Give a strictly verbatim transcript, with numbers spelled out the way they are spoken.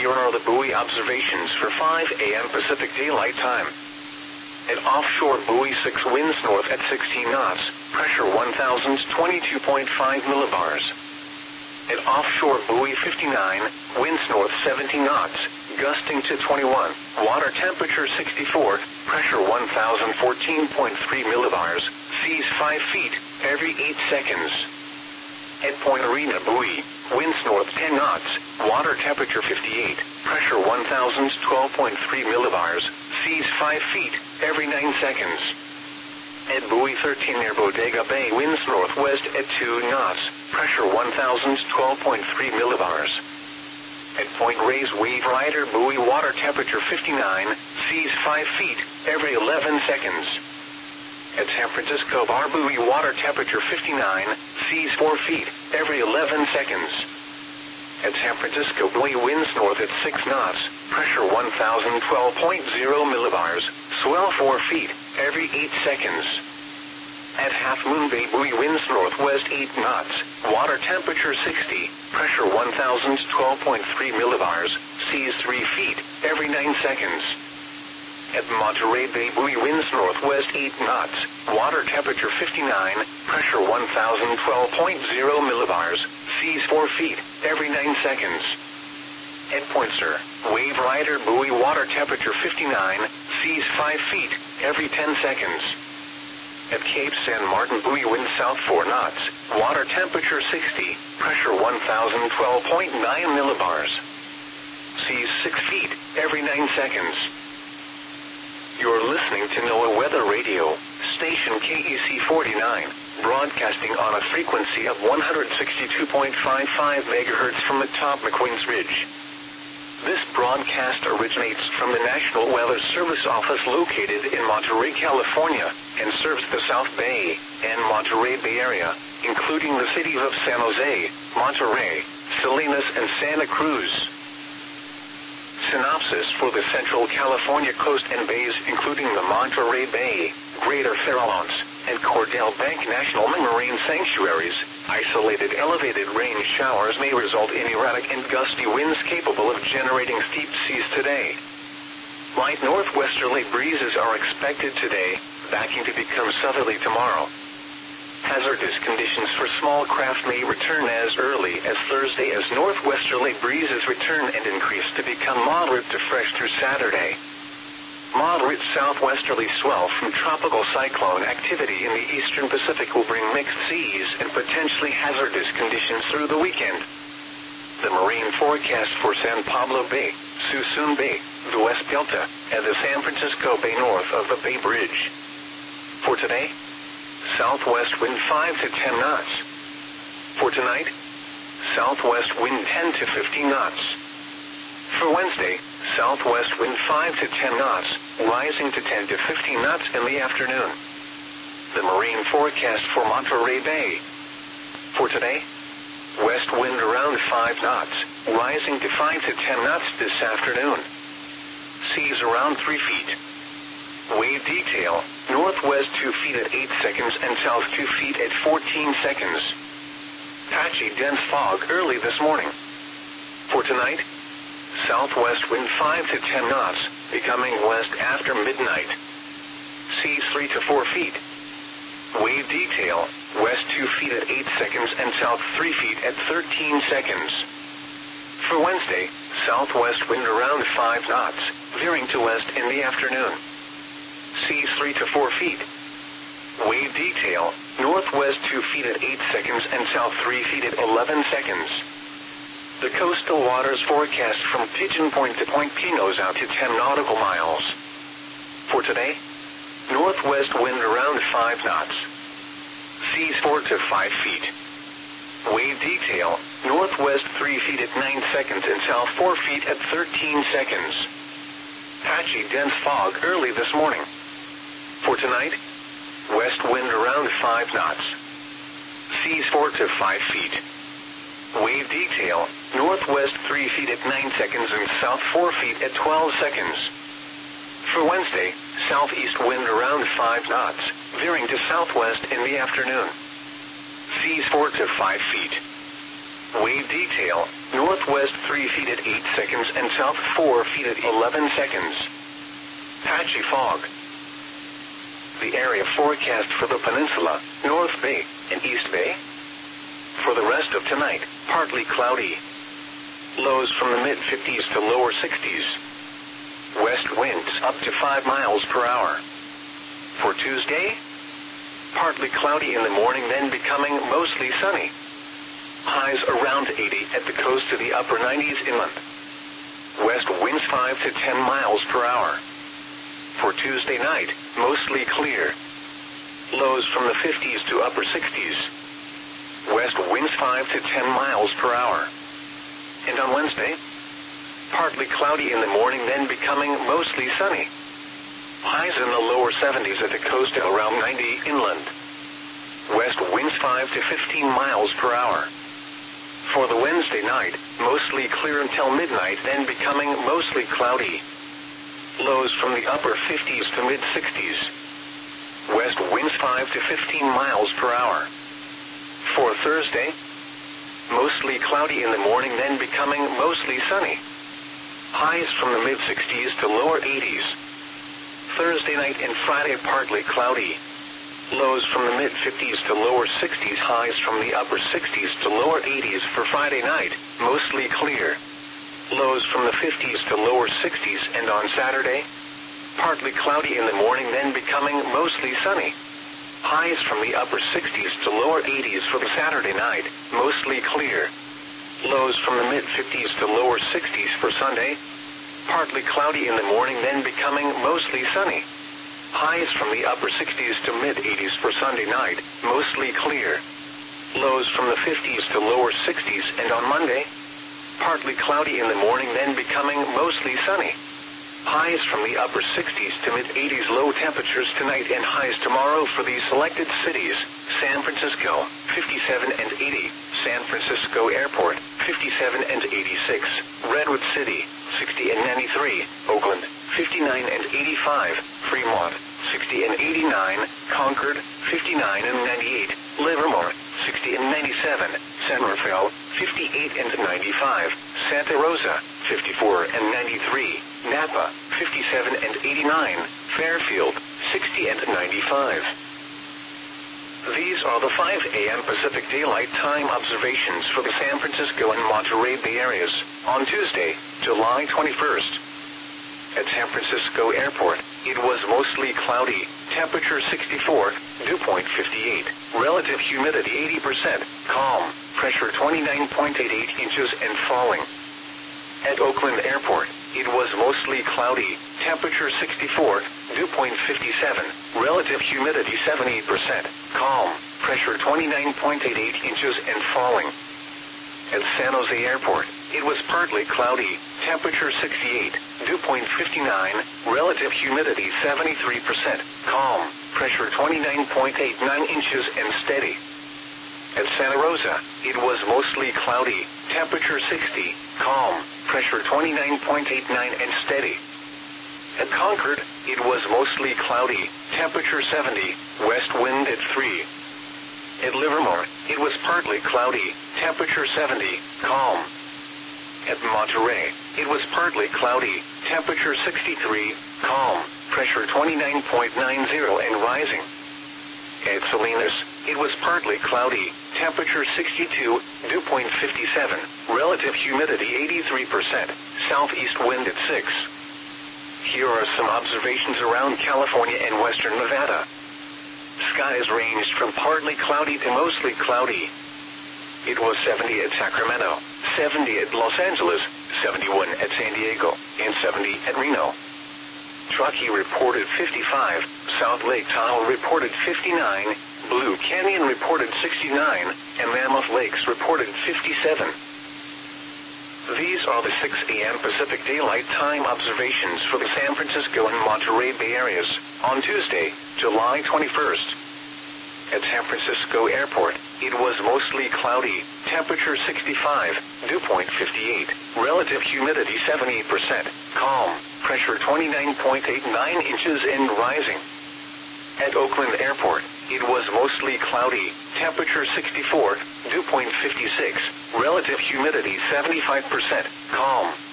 Here are the buoy observations for five A M Pacific Daylight Time. At offshore buoy six, winds north at sixteen knots, pressure one thousand twenty-two point five millibars. At offshore buoy fifty-nine, winds north seventeen knots, gusting to twenty-one, water temperature sixty-four, pressure one thousand fourteen point three millibars, seas five feet, every eight seconds. At Point Arena buoy, winds north ten knots, water temperature fifty-eight, pressure one thousand twelve point three millibars, seas five feet, every nine seconds. At buoy thirteen near Bodega Bay, winds northwest at two knots, pressure one thousand twelve point three millibars. At Point Reyes Wave Rider buoy, water temperature fifty-nine, seas five feet, every eleven seconds. At San Francisco Bar buoy, water temperature fifty-nine, seas four feet, every eleven seconds. At San Francisco buoy, winds north at six knots, pressure one thousand twelve point zero millibars, swell four feet, every eight seconds. At Half Moon Bay buoy, winds northwest eight knots, water temperature sixty, pressure one thousand twelve point three millibars, seas three feet, every nine seconds. At Monterey Bay buoy, winds northwest eight knots, water temperature fifty-nine, pressure one thousand twelve point zero millibars, seas four feet, every nine seconds. At Point Sur, Wave Rider buoy, water temperature fifty-nine, seas five feet, every ten seconds. At Cape San Martin buoy, wind south four knots, water temperature sixty, pressure one thousand twelve point nine millibars, seas six feet, every nine seconds. You're listening to NOAA Weather Radio, station K E C forty-nine, broadcasting on a frequency of one hundred sixty-two point five five megahertz from atop McQueen's Ridge. This broadcast originates from the National Weather Service office located in Monterey, California, and serves the South Bay and Monterey Bay area, including the cities of San Jose, Monterey, Salinas, and Santa Cruz. Synopsis for the Central California coast and bays, including the Monterey Bay, Greater Farallones, and Cordell Bank National Marine Sanctuaries. Isolated elevated rain showers may result in erratic and gusty winds capable of generating steep seas today. Light northwesterly breezes are expected today, backing to become southerly tomorrow. Hazardous conditions for small craft may return as early as Thursday as northwesterly breezes return and increase to become moderate to fresh through Saturday. Moderate southwesterly swell from tropical cyclone activity in the eastern Pacific will bring mixed seas and potentially hazardous conditions through the weekend. The marine forecast for San Pablo Bay, Suisun Bay, the West Delta, and the San Francisco Bay north of the Bay Bridge. For today, southwest wind five to ten knots. For tonight, southwest wind ten to fifteen knots. For Wednesday, southwest wind five to ten knots, rising to ten to fifteen knots in the afternoon. The marine forecast for Monterey Bay. For today, west wind around five knots, rising to five to ten knots this afternoon. Seas around three feet. Wave detail, northwest two feet at eight seconds and south two feet at fourteen seconds. Patchy dense fog early this morning. For tonight, southwest wind five to ten knots, becoming west after midnight. Seas three to four feet. Wave detail, west two feet at eight seconds and south three feet at thirteen seconds. For Wednesday, southwest wind around five knots, veering to west in the afternoon. Seas three to four feet. Wave detail, northwest two feet at eight seconds and south three feet at eleven seconds. The coastal waters forecast from Pigeon Point to Point Pinos out to ten nautical miles. For today, northwest wind around five knots. Seas four to five feet. Wave detail, northwest three feet at nine seconds and south four feet at thirteen seconds. Patchy dense fog early this morning. For tonight, west wind around five knots. Seas four to five feet. Wave detail, northwest three feet at nine seconds and south four feet at twelve seconds. For Wednesday, southeast wind around five knots, veering to southwest in the afternoon. Seas four to five feet. Wave detail, northwest three feet at eight seconds and and south four feet at eleven seconds. Patchy fog. The area forecast for the peninsula, North Bay, and East Bay. For the rest of tonight, partly cloudy. Lows from the mid fifties to lower sixties. West winds up to five miles per hour. For Tuesday, partly cloudy in the morning, then becoming mostly sunny. Highs around eighty at the coast to the upper nineties inland. West winds five to ten miles per hour. For Tuesday night, mostly clear. Lows from the fifties to upper sixties. West winds five to ten miles per hour. And on Wednesday, partly cloudy in the morning, then becoming mostly sunny. Highs in the lower seventies at the coast and around ninety inland. West winds five to fifteen miles per hour. For the Wednesday night, mostly clear until midnight, then becoming mostly cloudy. Lows from the upper fifties to mid sixties. West winds five to fifteen miles per hour. For Thursday, mostly cloudy in the morning, then becoming mostly sunny. Highs from the mid sixties to lower eighties. Thursday night and Friday partly cloudy. Lows from the mid fifties to lower sixties. Highs from the upper sixties to lower eighties for Friday night, mostly clear. Lows from the fifties to lower sixties, and on Saturday, partly cloudy in the morning, then becoming mostly sunny. Highs from the upper sixties to lower eighties for the Saturday night, mostly clear. Lows from the mid fifties to lower sixties for Sunday. Partly cloudy in the morning, then becoming mostly sunny. Highs from the upper sixties to mid eighties for Sunday night, mostly clear. Lows from the fifties to lower sixties, and on Monday, partly cloudy in the morning, then becoming mostly sunny. Highs from the upper sixties to mid eighties. Low temperatures tonight and highs tomorrow for these selected cities: San Francisco, fifty-seven and eighty, San Francisco Airport, fifty-seven and eighty-six, Redwood City, sixty and ninety-three, Oakland, fifty-nine and eighty-five, Fremont, sixty and eighty-nine, Concord, fifty-nine and ninety-eight, Livermore, sixty and ninety-seven, San Rafael, fifty-eight and ninety-five, Santa Rosa, fifty-four and ninety-three, Napa, fifty-seven and eighty-nine, Fairfield, sixty and ninety-five. These are the five A M Pacific Daylight Time observations for the San Francisco and Monterey Bay areas on Tuesday, July twenty-first. At San Francisco Airport, it was mostly cloudy, temperature sixty-four, dew point fifty-eight, relative humidity eighty percent, calm, pressure twenty-nine point eight eight inches and falling. At Oakland Airport, it was mostly cloudy, temperature sixty-four, dew point fifty-seven, relative humidity seventy percent, calm, pressure twenty-nine point eight eight inches and falling. At San Jose Airport, it was partly cloudy, temperature sixty-eight, dew point fifty-nine, relative humidity seventy-three percent, calm, pressure twenty-nine point eight nine inches and steady. At Santa Rosa, it was mostly cloudy, temperature sixty, calm, pressure twenty-nine point eight nine and steady. At Concord, it was mostly cloudy, temperature seventy, west wind at three. At Livermore, it was partly cloudy, temperature seventy, calm. At Monterey, it was partly cloudy, temperature sixty-three, calm, pressure twenty-nine point nine zero and rising. At Salinas, it was partly cloudy, temperature sixty-two, dew point fifty-seven, relative humidity eighty-three percent, southeast wind at six. Here are some observations around California and western Nevada. Skies ranged from partly cloudy to mostly cloudy. It was seventy at Sacramento, seventy at Los Angeles, seventy-one at San Diego, and seventy at Reno. Truckee reported fifty-five, South Lake Tahoe reported fifty-nine, Blue Canyon reported sixty-nine, and Mammoth Lakes reported fifty-seven. These are the six A M Pacific Daylight Time observations for the San Francisco and Monterey Bay areas on Tuesday, July twenty-first. At San Francisco Airport, it was mostly cloudy, temperature sixty-five, dew point fifty-eight, relative humidity seventy percent, calm, pressure twenty-nine point eight nine inches and rising. At Oakland Airport, it was mostly cloudy, temperature sixty-four, dew point fifty-six, relative humidity seventy-five percent, calm,